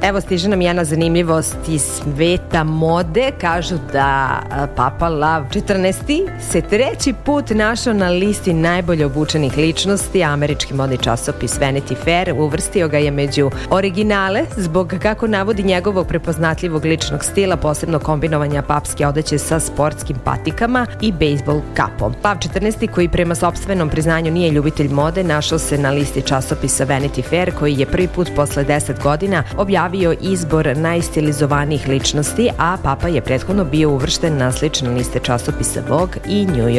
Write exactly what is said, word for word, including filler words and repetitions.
Evo stiže nam jedna zanimljivost iz sveta mode. Kažu da Papa Lav četrnaesti se treći put našao na listi najbolje obučenih ličnosti. Američki modni časopis Vanity Fair uvrstio ga je među originale zbog, kako navodi, njegovog prepoznatljivog ličnog stila, posebno kombinovanja papske odeće sa sportskim patikama i bejsbol kapom. Lav četrnaesti, koji prema sopstvenom priznanju nije ljubitelj mode, našao se na listi časopisa Vanity Fair, koji je prvi put posle deset godina objavio izbor najstilizovanijih ličnosti, a Papa je prethodno bio uvršten na slične liste časopisa Vogue i New York